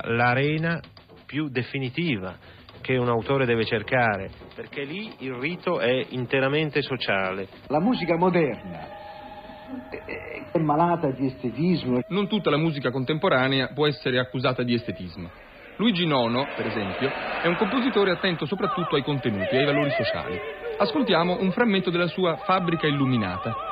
l'arena più definitiva che un autore deve cercare, perché lì il rito è interamente sociale. La musica moderna è malata di estetismo. Non tutta la musica contemporanea può essere accusata di estetismo. Luigi Nono, per esempio, è un compositore attento soprattutto ai contenuti e ai valori sociali. Ascoltiamo un frammento della sua Fabbrica illuminata,